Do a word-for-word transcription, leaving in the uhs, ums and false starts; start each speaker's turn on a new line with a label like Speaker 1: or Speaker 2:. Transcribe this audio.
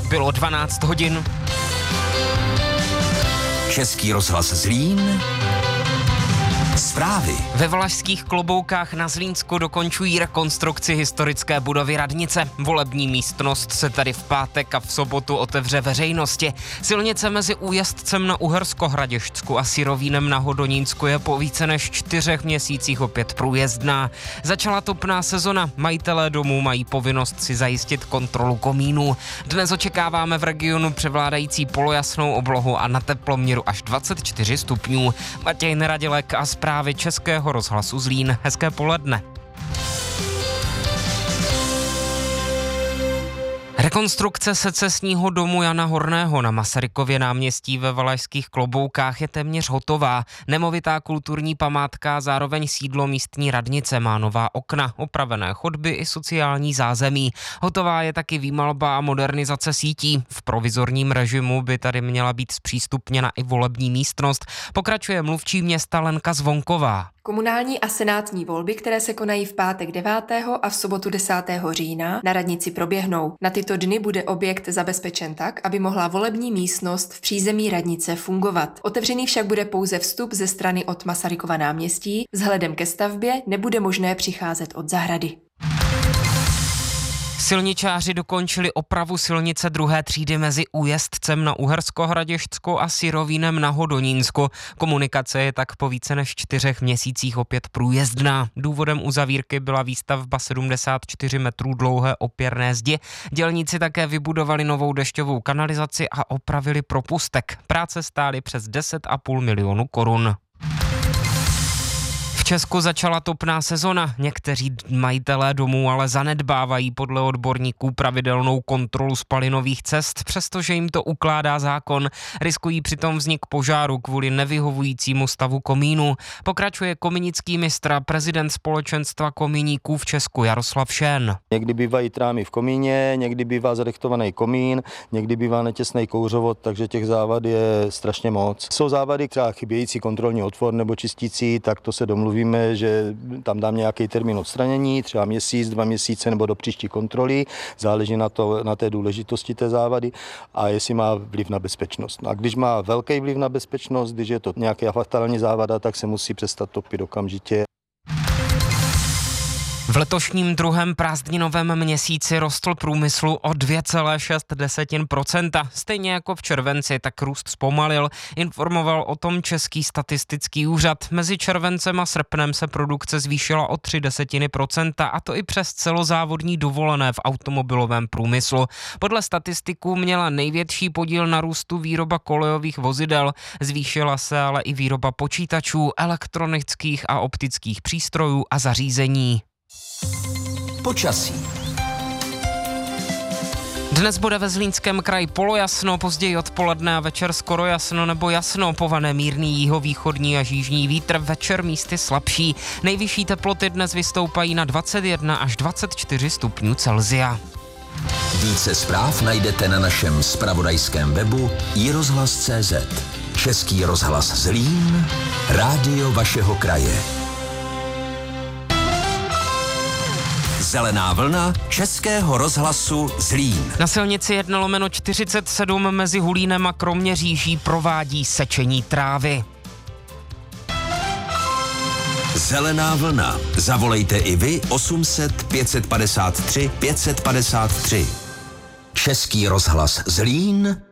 Speaker 1: bylo dvanáct hodin.
Speaker 2: Český rozhlas Zlín. Zprávy.
Speaker 1: Ve Valašských Kloboukách na Zlínsku dokončují rekonstrukci historické budovy radnice. Volební místnost se tady v pátek a v sobotu otevře veřejnosti. Silnice mezi Újezdcem na Uhersko-Hradišťsku a Syrovínem na Hodonínsku je po více než čtyřech měsících opět průjezdná. Začala topná sezona. Majitelé domů mají povinnost si zajistit kontrolu komínů. Dnes očekáváme v regionu převládající polojasnou oblohu a na teploměru až dvacet čtyři stupňů. Matěj Neradilek a zprávy Českého rozhlasu Zlín. Hezké poledne. Rekonstrukce secesního domu Jana Horného na Masarykově náměstí ve Valašských Kloboukách je téměř hotová. Nemovitá kulturní památka a zároveň sídlo místní radnice má nová okna, opravené chodby i sociální zázemí. Hotová je taky výmalba a modernizace sítí. V provizorním režimu by tady měla být zpřístupněna i volební místnost. Pokračuje mluvčí města Lenka Zvonková.
Speaker 3: Komunální a senátní volby, které se konají v pátek devátého a v sobotu desátého října, na radnici proběhnou. Na tyto dny bude objekt zabezpečen tak, aby mohla volební místnost v přízemí radnice fungovat. Otevřený však bude pouze vstup ze strany od Masarykova náměstí. Vzhledem ke stavbě nebude možné přicházet od zahrady.
Speaker 1: Silničáři dokončili opravu silnice druhé třídy mezi Újezdcem na Uhersko-Hradišťsku a Syrovínem na Hodonínsku. Komunikace je tak po více než čtyřech měsících opět průjezdná. Důvodem uzavírky byla výstavba sedmdesát čtyři metrů dlouhé opěrné zdi. Dělníci také vybudovali novou dešťovou kanalizaci a opravili propustek. Práce stály přes deset a půl milionu korun. V Česku začala topná sezona. Někteří majitelé domů ale zanedbávají podle odborníků pravidelnou kontrolu spalinových cest, přestože jim to ukládá zákon. Riskují přitom vznik požáru kvůli nevyhovujícímu stavu komínu. Pokračuje kominický mistr a prezident společenstva komíníků v Česku Jaroslav Šén.
Speaker 4: Někdy bývají trámy v komíně, někdy bývá zadechtovaný komín, někdy bývá netěsný kouřovod, takže těch závad je strašně moc. Jsou závady, třeba chybějící kontrolní otvor nebo čistící, tak to se domluví. Víme, že tam dám nějaký termín odstranění, třeba měsíc, dva měsíce nebo do příští kontroly, záleží na, to, na té důležitosti té závady a jestli má vliv na bezpečnost. A když má velký vliv na bezpečnost, když je to nějaká fatální závada, tak se musí přestat topit okamžitě.
Speaker 1: V letošním druhém prázdninovém měsíci rostl průmyslu o dvě celé šest procenta. Stejně jako v červenci, tak růst zpomalil. Informoval o tom Český statistický úřad. Mezi červencem a srpnem se produkce zvýšila o tři desetiny procenta, a to i přes celozávodní dovolené v automobilovém průmyslu. Podle statistiků měla největší podíl na růstu výroba kolejových vozidel. Zvýšila se ale i výroba počítačů, elektronických a optických přístrojů a zařízení.
Speaker 2: Počasí.
Speaker 1: Dnes bude ve Zlínském kraji polojasno, později odpoledne a večer skoro jasno nebo jasno, povane mírný jihovýchodní a jižní vítr, večer místy slabší. Nejvyšší teploty dnes vystoupají na dvacet jedna až dvacet čtyři stupňů Celsia.
Speaker 2: Více zpráv najdete na našem zpravodajském webu i rozhlas tečka cé zet. Český rozhlas Zlín, rádio vašeho kraje. Zelená vlna Českého rozhlasu Zlín.
Speaker 1: Na silnici jedna lomeno čtyřicet sedm mezi Hulínem a Kroměříží provádí sečení trávy.
Speaker 2: Zelená vlna. Zavolejte i vy osm set pět set padesát tři pět set padesát tři. Český rozhlas Zlín.